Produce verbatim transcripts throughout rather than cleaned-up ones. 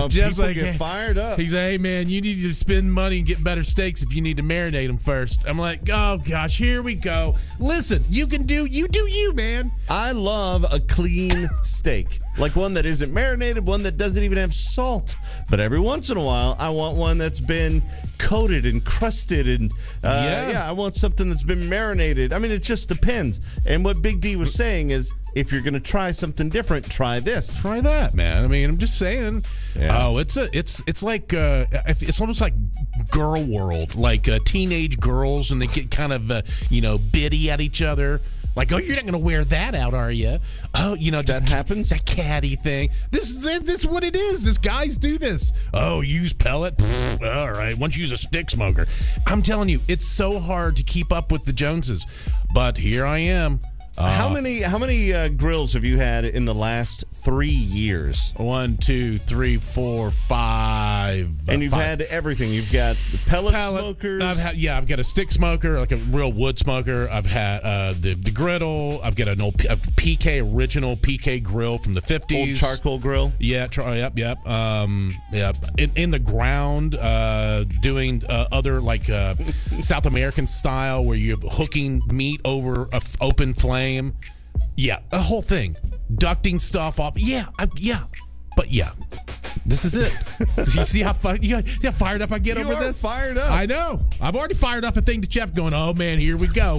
Uh, Jeff's people like, get hey, fired up. He's like, hey, man, you need to spend money and get better steaks if you need to marinate them first. I'm like, oh, gosh, here we go. Listen, you can do, you do you, man. I love a clean steak, like one that isn't marinated, one that doesn't even have salt. But every once in a while, I want one that's been coated and crusted, and uh, Yeah. yeah, I want something that's been marinated. I mean, it just depends. And what Big D was saying is, if you're going to try something different, try this. Try that, man. I mean, I'm just saying. Yeah. Oh, it's a, it's, it's like, uh, it's almost like girl world, like uh, teenage girls, and they get kind of, uh, you know, bitty at each other. Like, oh, you're not going to wear that out, are you? Oh, you know, just That happens? That catty thing. This is this is what it is. This guys do this. Oh, use pellet. Pfft, all right. Once you use a stick smoker. I'm telling you, it's so hard to keep up with the Joneses. But here I am. Uh, how many how many uh, grills have you had in the last three years? One, two, three, four, five. And you've five. had everything. You've got the pellet, Pellet. smokers. I've had, yeah, I've got a stick smoker, like a real wood smoker. I've had uh, the the griddle. I've got an old P- a P K original P K grill from the fifties. Old charcoal grill. Yeah, try, yep, yep. Um, yeah, in, in the ground, uh, doing uh, other like uh, South American style where you're hooking meat over a f- open flame. Yeah, a whole thing, ducting stuff off. Yeah, I, yeah, but yeah, this is it. You see how fi- you see how fired up I get You over are this? fired up. I know. I've already fired up a thing to Jeff, going, oh man, here we go.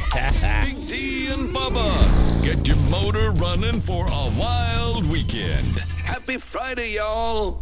Big D and Bubba. Get your motor running for a wild weekend. Happy Friday, y'all.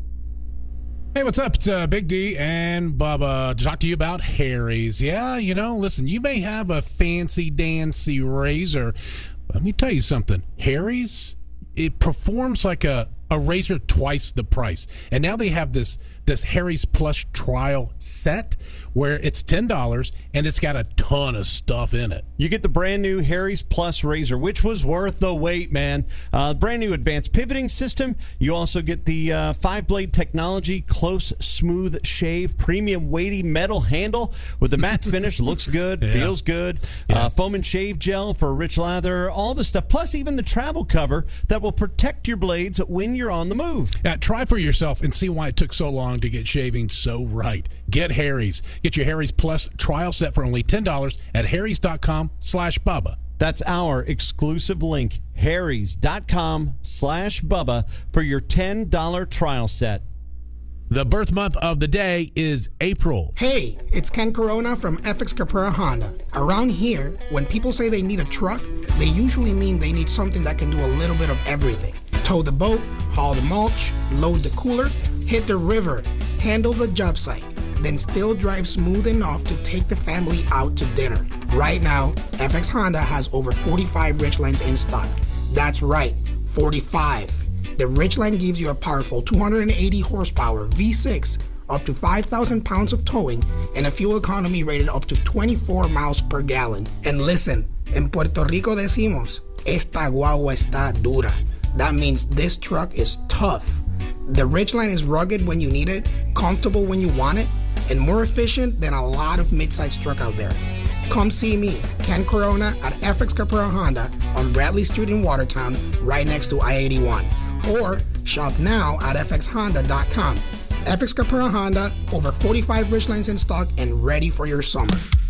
Hey, what's up? It's uh, Big D and Bubba to talk to you about Harry's. Yeah, you know, listen, you may have a fancy dancy razor. Let me tell you something. Harry's, it performs like a, a razor twice the price. And now they have this this Harry's Plus trial set where it's ten dollars and it's got a ton of stuff in it. You get the brand new Harry's Plus razor, which was worth the wait, man. Uh, brand new advanced pivoting system. You also get the uh, five-blade technology, close, smooth shave, premium weighty metal handle with the matte finish. Looks good, Yeah. feels good. Yeah. Uh, foam and shave gel for rich lather, all the stuff. Plus even the travel cover that will protect your blades when you're on the move. Yeah, try for yourself and see why it took so long to get shaving so right. Get Harry's. Get your Harry's Plus trial set for only ten dollars at harrys.com slash Bubba. That's our exclusive link, harrys.com slash Bubba, for your ten dollars trial set. The birth month of the day is April. Hey, it's Ken Corona from F X Caprera Honda. Around here, when people say they need a truck, they usually mean they need something that can do a little bit of everything. Tow the boat, haul the mulch, load the cooler, hit the river, handle the job site, then still drive smooth enough to take the family out to dinner. Right now, F X Honda has over forty-five Ridgelines in stock. That's right, forty-five. The Ridgeline gives you a powerful two hundred eighty horsepower V six, up to five thousand pounds of towing, and a fuel economy rated up to twenty-four miles per gallon. And listen, en Puerto Rico decimos, esta guagua está dura. That means this truck is tough. The Ridgeline is rugged when you need it, comfortable when you want it, and more efficient than a lot of mid-size truck out there. Come see me, Ken Corona, at F X Caprera Honda on Bradley Street in Watertown, right next to I eighty-one. Or shop now at f x honda dot com. F X Caprera Honda, over forty-five Ridgelines in stock and ready for your summer.